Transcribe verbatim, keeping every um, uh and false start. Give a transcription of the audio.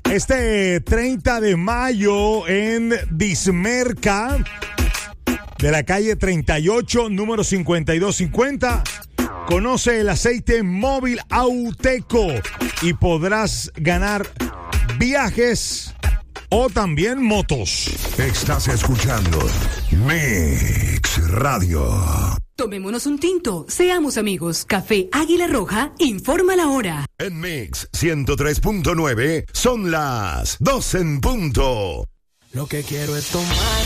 Este treinta de mayo en Dismerca, de la calle treinta y ocho, número cincuenta y dos cincuenta, conoce el aceite móvil Auteco y podrás ganar viajes o también motos. Estás escuchando Mix Radio. Tomémonos un tinto, seamos amigos. Café Águila Roja informa la hora. En Mix ciento tres punto nueve son las doce en punto. Lo que quiero es tomar